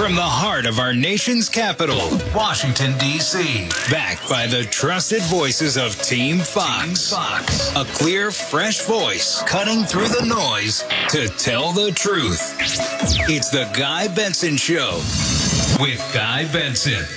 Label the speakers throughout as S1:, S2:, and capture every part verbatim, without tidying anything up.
S1: From the heart of our nation's capital, Washington, D C Backed by the trusted voices of Team Fox. Team Fox. A clear, fresh voice cutting through the noise to tell the truth. It's the Guy Benson Show with Guy Benson.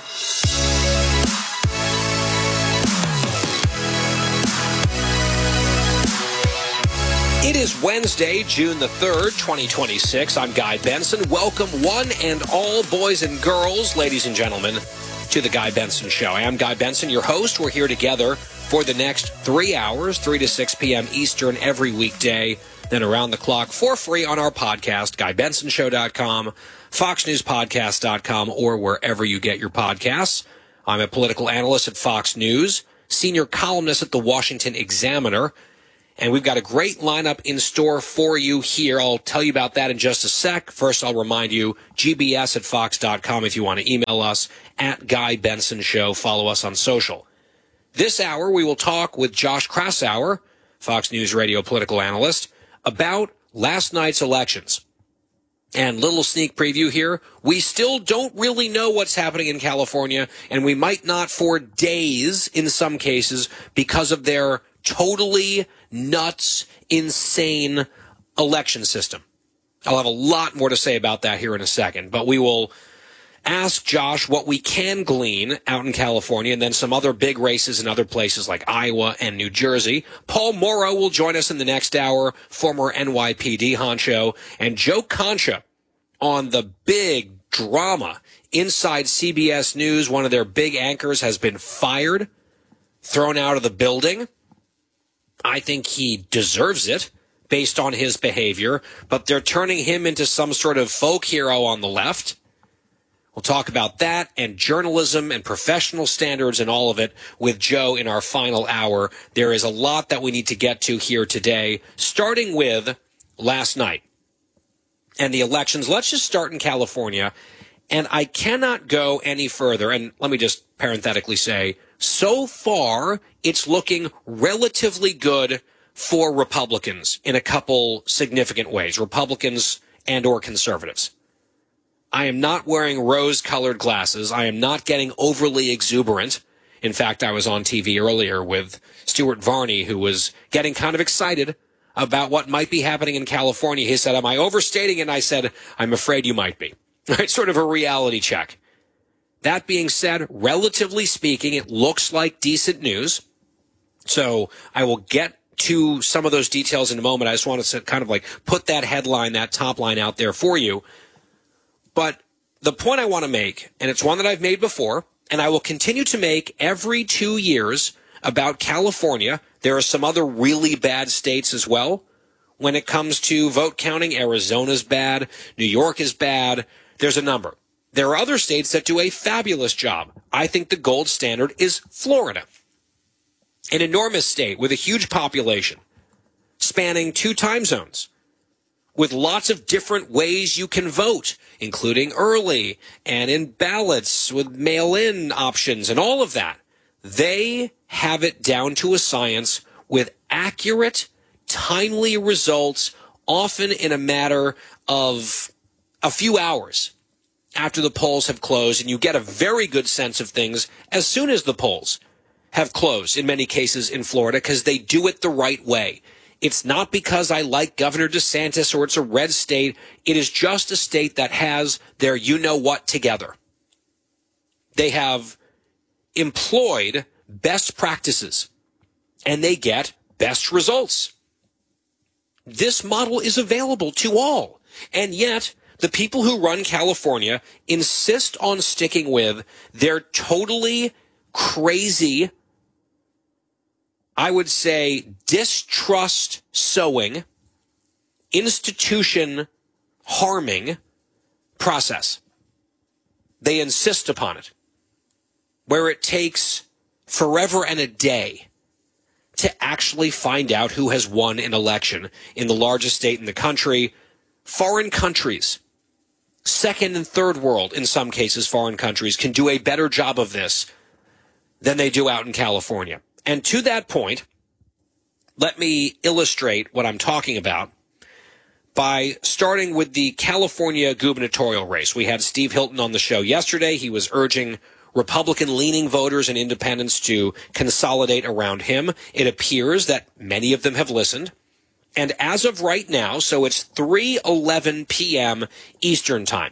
S2: It is Wednesday, June the third, twenty twenty-six. I'm Guy Benson. Welcome one and all boys and girls, ladies and gentlemen, to the Guy Benson Show. I am Guy Benson, your host. We're here together for the next three hours, three to six p.m. Eastern every weekday, then around the clock for free on our podcast, guy benson show dot com, fox news podcast dot com, or wherever you get your podcasts. I'm a political analyst at Fox News, senior columnist at the Washington Examiner, and we've got a great lineup in store for you here. I'll tell you about that in just a sec. First, I'll remind you, G B S at fox dot com if you want to email us, at Guy Benson Show. Follow us on social. This hour, we will talk with Josh Kraushaar, Fox News radio political analyst, about last night's elections. And little sneak preview here, we still don't really know what's happening in California, and we might not for days in some cases because of their totally nuts, insane election system. I'll have a lot more to say about that here in a second, but we will ask Josh what we can glean out in California and then some other big races in other places like Iowa and New Jersey. Paul Mauro will join us in the next hour, former N Y P D honcho, and Joe Concha on the big drama inside C B S News. One of their big anchors has been fired, thrown out of the building. I think he deserves it based on his behavior, but they're turning him into some sort of folk hero on the left. We'll talk about that and journalism and professional standards and all of it with Joe in our final hour. There is a lot that we need to get to here today, starting with last night and the elections. Let's just start in California, and I cannot go any further. And let me just parenthetically say, so far, it's looking relatively good for Republicans in a couple significant ways, Republicans and or conservatives. I am not wearing rose-colored glasses. I am not getting overly exuberant. In fact, I was on T V earlier with Stuart Varney, who was getting kind of excited about what might be happening in California. He said, am I overstating it? And I said, I'm afraid you might be. Right? Sort of a reality check. That being said, relatively speaking, it looks like decent news. So I will get to some of those details in a moment. I just want to kind of like put that headline, that top line out there for you. But the point I want to make, and it's one that I've made before, and I will continue to make every two years about California. There are some other really bad states as well. When it comes to vote counting, Arizona's bad. New York is bad. There's a number. There are other states that do a fabulous job. I think the gold standard is Florida, an enormous state with a huge population, spanning two time zones, with lots of different ways you can vote, including early and in ballots with mail-in options and all of that. They have it down to a science with accurate, timely results, often in a matter of a few hours after the polls have closed, and you get a very good sense of things as soon as the polls have closed, in many cases in Florida, because they do it the right way. It's not because I like Governor DeSantis or it's a red state. It is just a state that has their you-know-what together. They have employed best practices, and they get best results. This model is available to all, and yet the people who run California insist on sticking with their totally crazy, I would say, distrust sowing, institution harming process. They insist upon it, where it takes forever and a day to actually find out who has won an election in the largest state in the country. Foreign countries, second and third world, in some cases, foreign countries can do a better job of this than they do out in California. And to that point, let me illustrate what I'm talking about by starting with the California gubernatorial race. We had Steve Hilton on the show yesterday. He was urging Republican-leaning voters and independents to consolidate around him. It appears that many of them have listened. And as of right now, so it's three eleven p.m. Eastern time.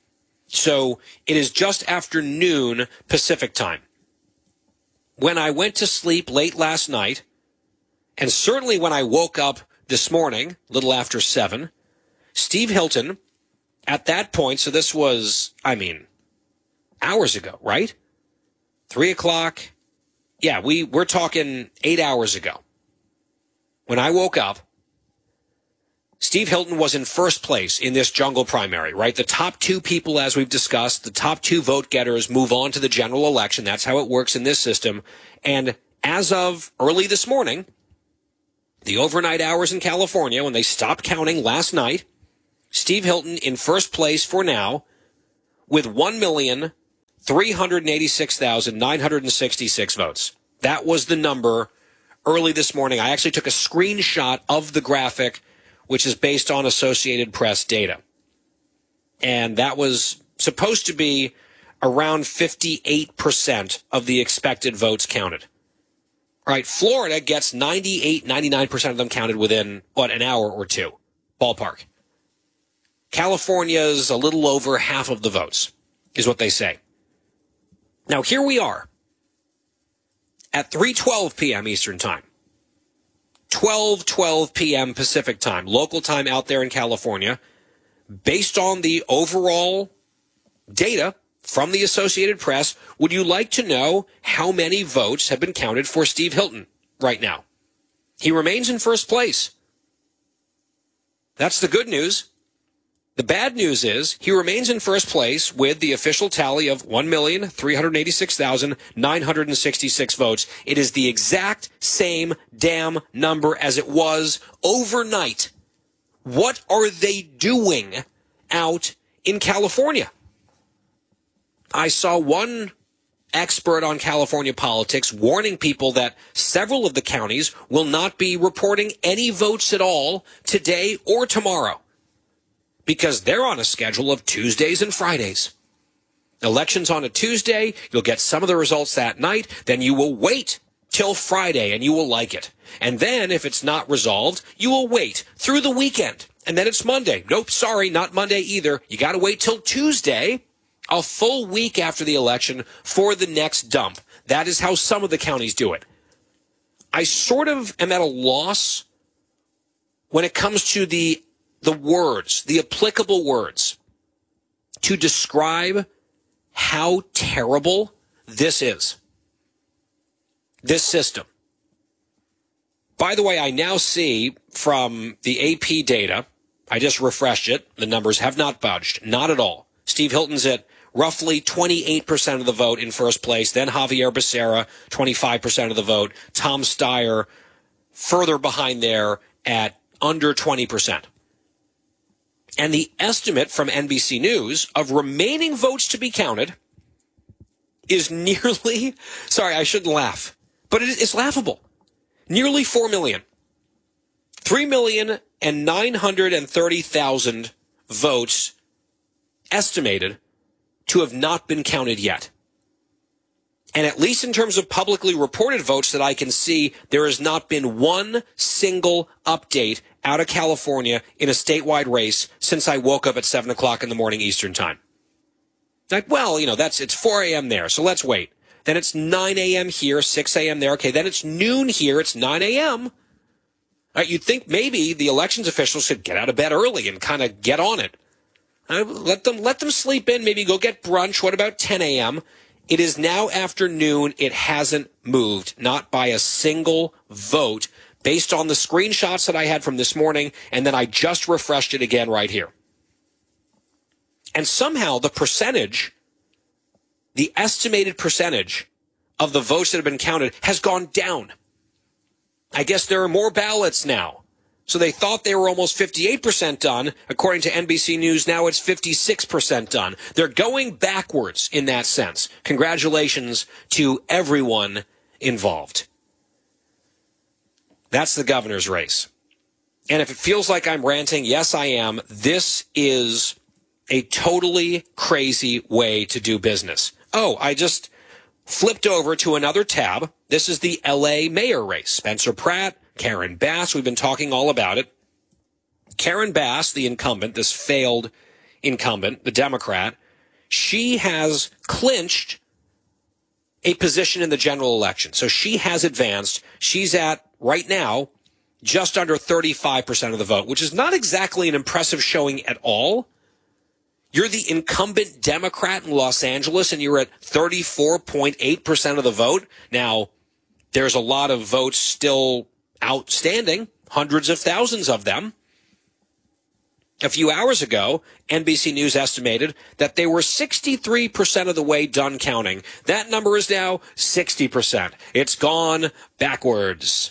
S2: So it is just after noon Pacific time. When I went to sleep late last night, and certainly when I woke up this morning, a little after seven, Steve Hilton, at that point, so this was, I mean, hours ago, right? Three o'clock. Yeah, we, we're talking eight hours ago. When I woke up, Steve Hilton was in first place in this jungle primary, right? The top two people, as we've discussed, the top two vote getters move on to the general election. That's how it works in this system. And as of early this morning, the overnight hours in California, when they stopped counting last night, Steve Hilton in first place for now with one million three hundred eighty-six thousand nine hundred sixty-six votes. That was the number early this morning. I actually took a screenshot of the graphic, which is based on Associated Press data. And that was supposed to be around fifty-eight percent of the expected votes counted. All right, Florida gets ninety-eight, ninety-nine percent of them counted within, what, an hour or two, ballpark. California's a little over half of the votes, is what they say. Now, here we are at three twelve p.m. Eastern time. twelve twelve p.m. Pacific time, local time out there in California, based on the overall data from the Associated Press. Would you like to know how many votes have been counted for Steve Hilton right now? He remains in first place. That's the good news. The bad news is he remains in first place with the official tally of one million three hundred eighty-six thousand nine hundred sixty-six votes. It is the exact same damn number as it was overnight. What are they doing out in California? I saw one expert on California politics warning people that several of the counties will not be reporting any votes at all today or tomorrow, because they're on a schedule of Tuesdays and Fridays. Elections on a Tuesday, you'll get some of the results that night, then you will wait till Friday and you will like it. And then, if it's not resolved, you will wait through the weekend. And then it's Monday. Nope, sorry, not Monday either. You got to wait till Tuesday, a full week after the election, for the next dump. That is how some of the counties do it. I sort of am at a loss when it comes to the the words, the applicable words, to describe how terrible this is, this system. By the way, I now see from the A P data, I just refreshed it, the numbers have not budged, not at all. Steve Hilton's at roughly twenty-eight percent of the vote in first place, then Javier Becerra, twenty-five percent of the vote, Tom Steyer further behind there at under twenty percent. And the estimate from N B C News of remaining votes to be counted is nearly, sorry, I shouldn't laugh, but it is laughable. Nearly four million. three million nine hundred thirty thousand votes estimated to have not been counted yet. And at least in terms of publicly reported votes that I can see, there has not been one single update out of California in a statewide race since I woke up at seven o'clock in the morning Eastern time. Like, well, you know, that's it's four a.m. there, so let's wait. Then it's nine a.m. here, six a.m. there. Okay, then it's noon here, it's nine a.m. Right, you'd think maybe the elections officials should get out of bed early and kind of get on it. Uh, let them let them sleep in, maybe go get brunch. What about ten a.m.? It is now afternoon. It hasn't moved, not by a single vote, based on the screenshots that I had from this morning, and then I just refreshed it again right here. And somehow the percentage, the estimated percentage of the votes that have been counted has gone down. I guess there are more ballots now. So they thought they were almost fifty-eight percent done. According to N B C News, now it's fifty-six percent done. They're going backwards in that sense. Congratulations to everyone involved. That's the governor's race. And if it feels like I'm ranting, yes, I am. This is a totally crazy way to do business. Oh, I just flipped over to another tab. This is the L A mayor race. Spencer Pratt, Karen Bass. We've been talking all about it. Karen Bass, the incumbent, this failed incumbent, the Democrat, she has clinched a position in the general election. So she has advanced. She's at, right now, just under thirty-five percent of the vote, which is not exactly an impressive showing at all. You're the incumbent Democrat in Los Angeles, and you're at thirty-four point eight percent of the vote. Now, there's a lot of votes still outstanding, hundreds of thousands of them. A few hours ago, N B C News estimated that they were sixty-three percent of the way done counting. That number is now sixty percent. It's gone backwards.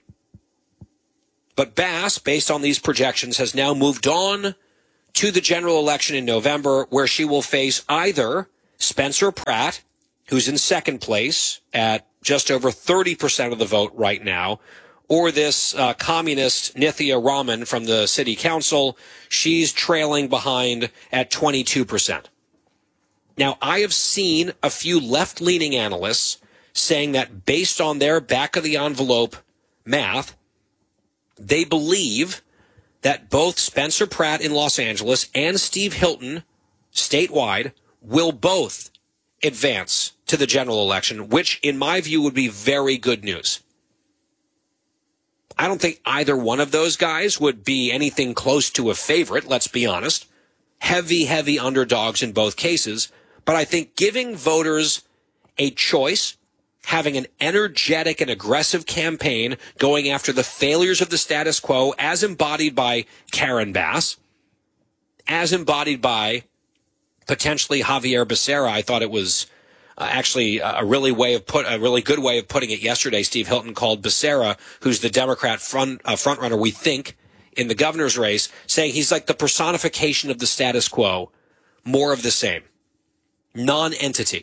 S2: But Bass, based on these projections, has now moved on to the general election in November, where she will face either Spencer Pratt, who's in second place at just over thirty percent of the vote right now, or this uh, communist Nithya Raman from the city council. She's trailing behind at twenty-two percent. Now, I have seen a few left-leaning analysts saying that based on their back-of-the-envelope math, they believe that both Spencer Pratt in Los Angeles and Steve Hilton statewide will both advance to the general election, which in my view would be very good news. I don't think either one of those guys would be anything close to a favorite, let's be honest. Heavy, heavy underdogs in both cases. But I think giving voters a choice, having an energetic and aggressive campaign going after the failures of the status quo as embodied by Karen Bass, as embodied by potentially Javier Becerra. I thought it was Uh, actually, uh, a really way of put a really good way of putting it yesterday. Steve Hilton called Becerra, who's the Democrat front uh, front runner, we think, in the governor's race, saying he's like the personification of the status quo, more of the same, non-entity.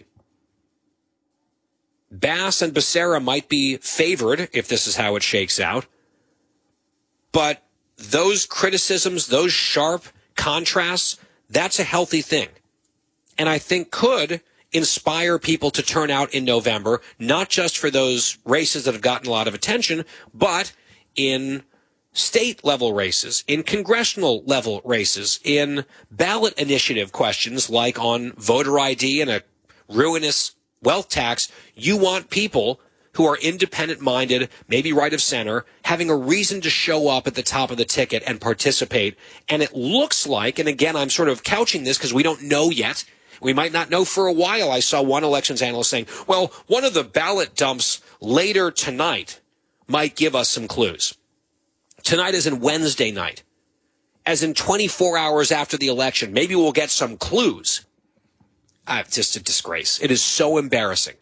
S2: Bass and Becerra might be favored if this is how it shakes out, but those criticisms, those sharp contrasts, that's a healthy thing, and I think could inspire people to turn out in November, not just for those races that have gotten a lot of attention, but in state-level races, in congressional-level races, in ballot initiative questions like on voter I D and a ruinous wealth tax. You want people who are independent-minded, maybe right of center, having a reason to show up at the top of the ticket and participate. And it looks like, and again, I'm sort of couching this because we don't know yet, we might not know for a while. I saw one elections analyst saying, well, one of the ballot dumps later tonight might give us some clues. Tonight is in Wednesday night. As in twenty-four hours after the election, maybe we'll get some clues. Uh, just a disgrace. It is so embarrassing.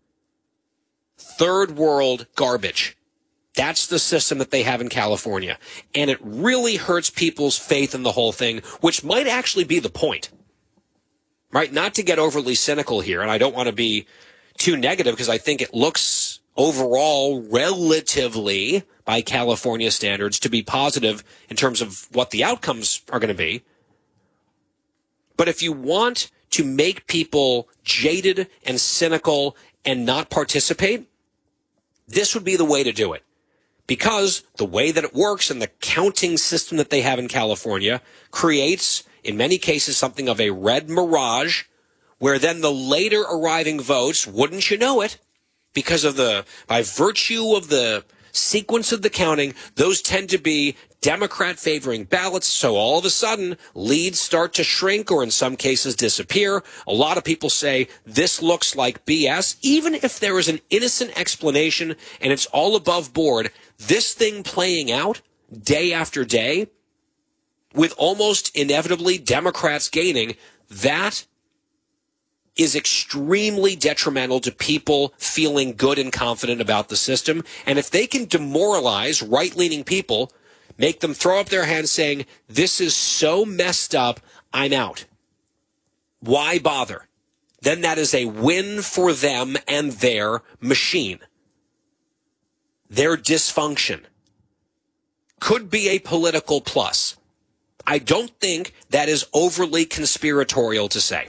S2: Third world garbage. That's the system that they have in California. And it really hurts people's faith in the whole thing, which might actually be the point. Right, not to get overly cynical here, and I don't want to be too negative because I think it looks overall relatively, by California standards, to be positive in terms of what the outcomes are going to be. But if you want to make people jaded and cynical and not participate, this would be the way to do it. Because the way that it works and the counting system that they have in California creates, in many cases, something of a red mirage, where then the later arriving votes, wouldn't you know it, because of the, by virtue of the sequence of the counting, those tend to be Democrat favoring ballots. So all of a sudden, leads start to shrink or in some cases disappear. A lot of people say this looks like B S. Even if there is an innocent explanation and it's all above board, this thing playing out day after day, with almost inevitably Democrats gaining, that is extremely detrimental to people feeling good and confident about the system. And if they can demoralize right-leaning people, make them throw up their hands saying, this is so messed up, I'm out. Why bother? Then that is a win for them and their machine, their dysfunction. could be a political plus. I don't think that is overly conspiratorial to say.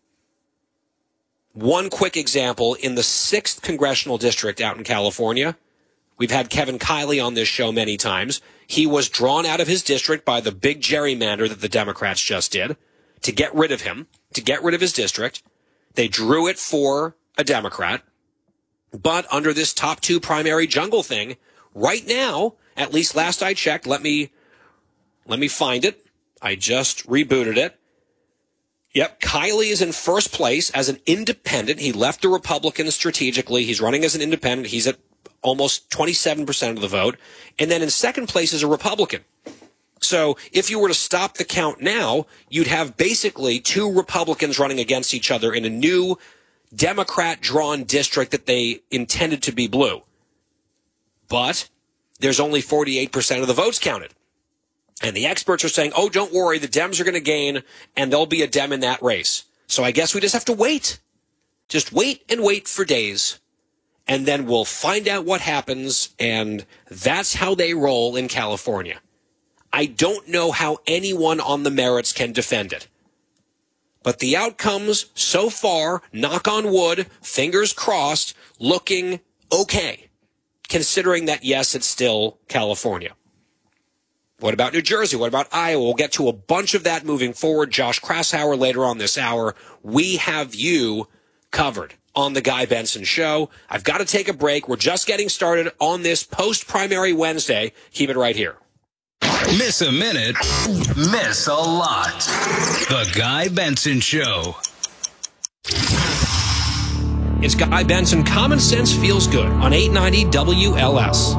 S2: One quick example, in the sixth congressional district out in California, we've had Kevin Kiley on this show many times. He was drawn out of his district by the big gerrymander that the Democrats just did to get rid of him, to get rid of his district. They drew it for a Democrat. But under this top two primary jungle thing, right now, at least last I checked, let me let me find it. I just rebooted it. Yep, Kiley is in first place as an independent. He left the Republicans strategically. He's running as an independent. He's at almost twenty-seven percent of the vote. And then in second place is a Republican. So if you were to stop the count now, you'd have basically two Republicans running against each other in a new Democrat-drawn district that they intended to be blue. But there's only forty-eight percent of the votes counted. And the experts are saying, oh, don't worry, the Dems are going to gain, and there'll be a Dem in that race. So I guess we just have to wait. Just wait and wait for days. And then we'll find out what happens, and that's how they roll in California. I don't know how anyone on the merits can defend it. But the outcomes so far, knock on wood, fingers crossed, looking okay, considering that, yes, it's still California. What about New Jersey? What about Iowa? We'll get to a bunch of that moving forward. Josh Krasauer later on this hour. We have you covered on the Guy Benson Show. I've got to take a break. We're just getting started on this post-primary Wednesday. Keep it right here.
S1: Miss a minute, miss a lot. The Guy Benson Show.
S2: It's Guy Benson. Common Sense Feels Good on eight ninety W L S.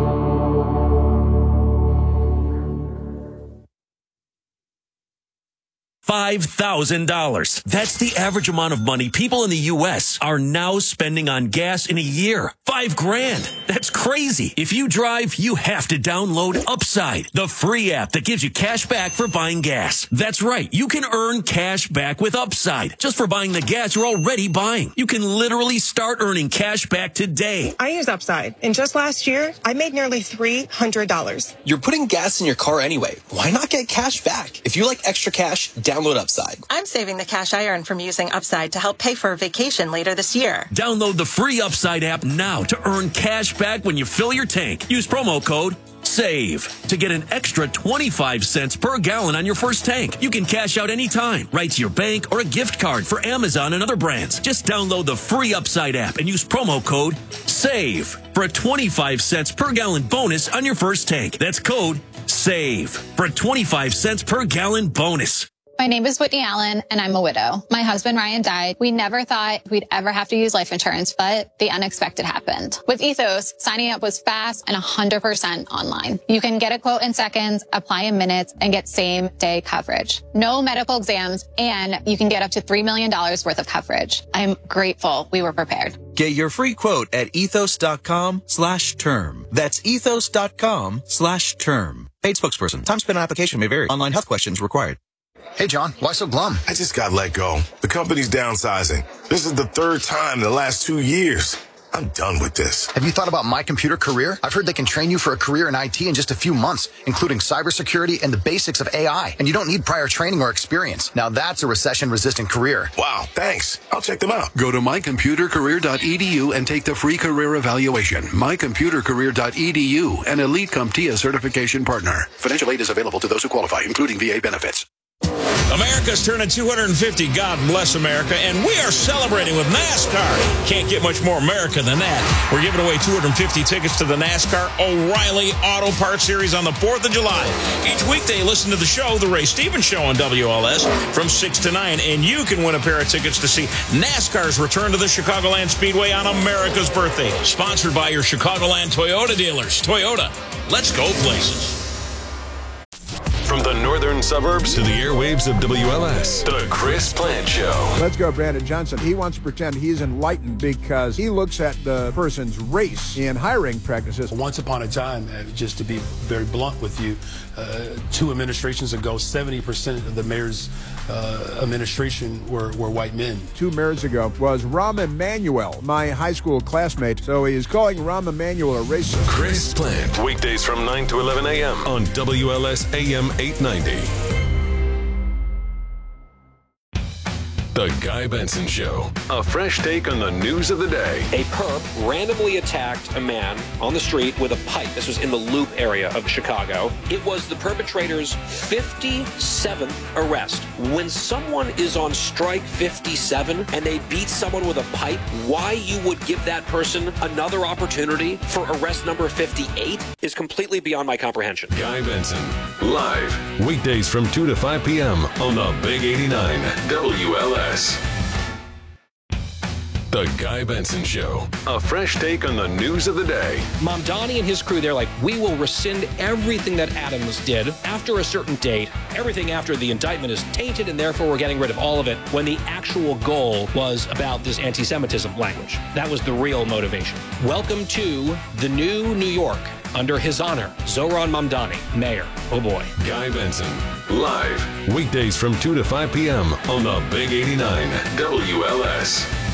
S3: five thousand dollars. That's the average amount of money people in the U S are now spending on gas in a year. Five grand. That's crazy. If you drive, you have to download Upside, the free app that gives you cash back for buying gas. That's right. You can earn cash back with Upside just for buying the gas you're already buying. You can literally start earning cash back today.
S4: I use Upside, and just last year, I made nearly three hundred dollars.
S5: You're putting gas in your car anyway. Why not get cash back? If you like extra cash, download Upside.
S6: I'm saving the cash I earn from using Upside to help pay for a vacation later this year.
S3: Download the free Upside app now to earn cash back when you fill your tank. Use promo code SAVE to get an extra twenty-five cents per gallon on your first tank. You can cash out anytime, right to your bank or a gift card for Amazon and other brands. Just download the free Upside app and use promo code SAVE for a twenty-five cents per gallon bonus on your first tank. That's code SAVE for a twenty-five cents per gallon bonus.
S7: My name is Whitney Allen, and I'm a widow. My husband, Ryan, died. We never thought we'd ever have to use life insurance, but the unexpected happened. With Ethos, signing up was fast and one hundred percent online. You can get a quote in seconds, apply in minutes, and get same-day coverage. No medical exams, and you can get up to three million dollars worth of coverage. I'm grateful we were prepared.
S8: Get your free quote at ethos.com slash term. That's ethos.com slash term. Paid spokesperson. Time spent on application may vary. Online health questions required.
S9: Hey, John, why so glum?
S10: I just got let go. The company's downsizing. This is the third time in the last two years. I'm done with this.
S9: Have you thought about My Computer Career? I've heard they can train you for a career in I T in just a few months, including cybersecurity and the basics of A I. And you don't need prior training or experience. Now that's a recession-resistant career.
S10: Wow, thanks. I'll check them out.
S11: Go to my computer career dot e d u and take the free career evaluation. my computer career dot e d u, an Elite CompTIA certification partner. Financial aid is available to those who qualify, including V A benefits.
S12: America's turning two hundred fifty. God bless America. And we are celebrating with NASCAR. Can't get much more America than that. We're giving away two hundred fifty tickets to the NASCAR O'Reilly Auto Parts Series on the fourth of July. Each weekday, listen to the show, The Ray Stevens Show on W L S from six to nine. And you can win a pair of tickets to see NASCAR's return to the Chicagoland Speedway on America's birthday. Sponsored by your Chicagoland Toyota dealers. Toyota, let's go places.
S13: From the northern urban suburbs to the airwaves of W L S. The Chris Plant Show.
S14: Let's go, Brandon Johnson. He wants to pretend he's enlightened because he looks at the person's race in hiring practices.
S15: Once upon a time, uh, just to be very blunt with you, uh, two administrations ago, seventy percent of the mayor's uh, administration were, were white men.
S14: Two mayors ago was Rahm Emanuel, my high school classmate. So he is calling Rahm Emanuel a racist.
S13: Chris Plant, weekdays from nine to eleven a.m. on W L S A M eight ninety. The Guy Benson Show. A fresh take on the news of the day.
S2: A perp randomly attacked a man on the street with a pipe. This was in the Loop area of Chicago. It was the perpetrator's fifty-seventh arrest. When someone is on strike fifty-seven and they beat someone with a pipe, why you would give that person another opportunity for arrest number fifty-eight is completely beyond my comprehension.
S13: Guy Benson, live, weekdays from two to five p.m. on the Big eighty-nine W L S. The Guy Benson Show. A fresh take on the news of the day.
S2: Mamdani and his crew, they're like, we will rescind everything that Adams did after a certain date. Everything after the indictment is tainted, and therefore we're getting rid of all of it, when the actual goal was about this anti-Semitism language. That was the real motivation. Welcome to the new New York. Under his honor, Zohran Mamdani, mayor. Oh boy.
S13: Guy Benson, live, weekdays from two to five p.m. on the Big eighty-nine W L S.